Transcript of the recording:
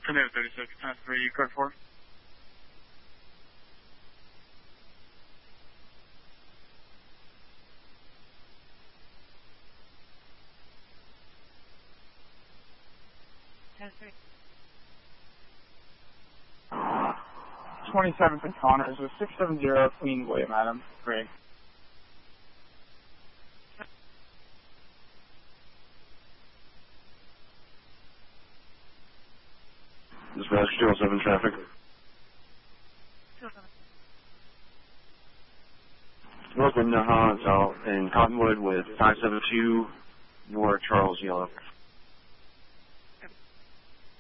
Tornado 36, 10-3, code 4. Three. 27th and Connors with 670 Queensway, madam. Great. Dispatch 207 traffic. 207. North Window Hans out in Cottonwood with 572 North Charles Yellow.